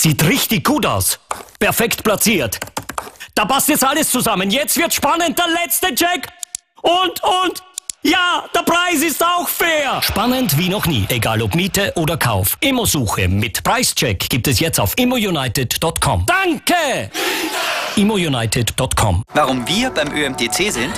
Sieht richtig gut aus. Perfekt platziert. Da passt jetzt alles zusammen. Jetzt wird spannend. Der letzte Check. Und. Ja, der Preis ist auch fair. Spannend wie noch nie. Egal ob Miete oder Kauf. Immosuche mit Preischeck gibt es jetzt auf immounited.com. Danke! immounited.com. Warum wir beim ÖMTC sind?